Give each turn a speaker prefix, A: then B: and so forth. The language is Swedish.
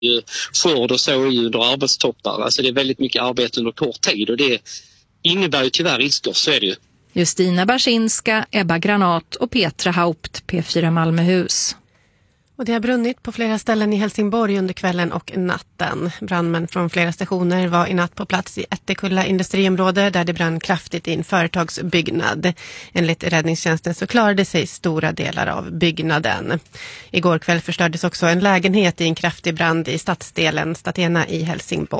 A: skörd och så är ju under arbetstoppar. Alltså det är väldigt mycket arbete under kort tid och det innebär ju tyvärr risker, så är det ju.
B: Justina Barsinska, Ebba Granat och Petra Haupt, P4 Malmöhus.
C: Och det har brunnit på flera ställen i Helsingborg under kvällen och natten. Brandmän från flera stationer var i natt på plats i Ättekulla industriområde där det brann kraftigt i en företagsbyggnad. Enligt räddningstjänsten så klarade sig stora delar av byggnaden. Igår kväll förstördes också en lägenhet i en kraftig brand i stadsdelen Statena i Helsingborg.